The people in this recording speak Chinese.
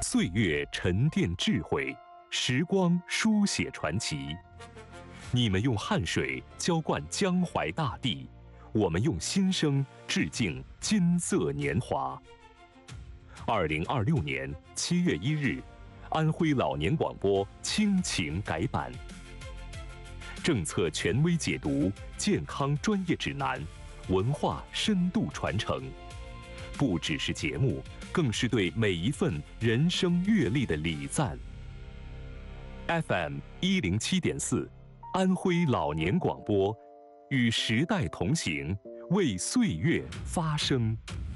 岁月沉淀智慧，时光书写传奇。你们用汗水浇灌江淮大地，我们用心声致敬金色年华。2026年7月1日，安徽老年广播亲情改版，政策权威解读，健康专业指南，文化深度传承。不只是节目，更是对每一份人生阅历的礼赞。FM 107.4，安徽老年广播，与时代同行，为岁月发声。